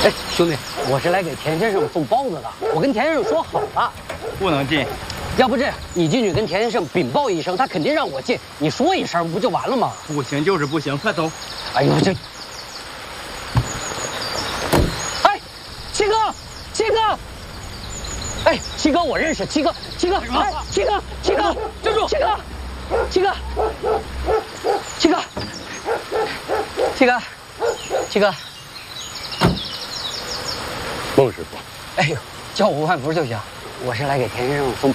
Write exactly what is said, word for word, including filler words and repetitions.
哎，兄弟，我是来给田先生送包子的。我跟田先生说好了， 不能进。 要不这样，你进去跟田先生禀报一声，他肯定让我进。你说一声不就完了吗？ 不行就是不行，快走！ 哎呦这！哎，七哥，七哥！哎，七哥，我认识七哥，七哥，哎，七哥，七哥，站住！七哥，七哥，七哥，七哥，七哥。 孟师傅， 哎呦，叫我万福就行。我是来给田先生送